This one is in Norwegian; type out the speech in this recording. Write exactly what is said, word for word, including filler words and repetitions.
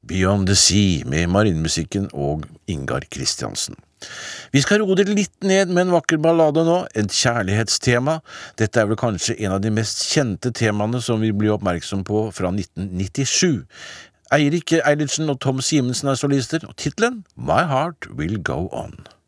Beyond the Sea med marinmusikken og Ingar Kristiansen. Vi skal roe det litt ned med en vakker ballade nå, et kjærlighetstema. Dette er vel kanskje en av de mest kjente temaene som vi blir oppmerksom på fra nitten nittisju. Eirik Eilertsen og Tom Simensen er solister, og titlen My Heart Will Go On.